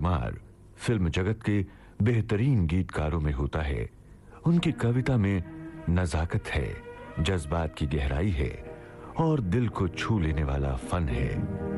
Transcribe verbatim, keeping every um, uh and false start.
शुमार फिल्म जगत के बेहतरीन गीतकारों में होता है। उनकी कविता में नजाकत है, जज्बात की गहराई है और दिल को छू लेने वाला फन है।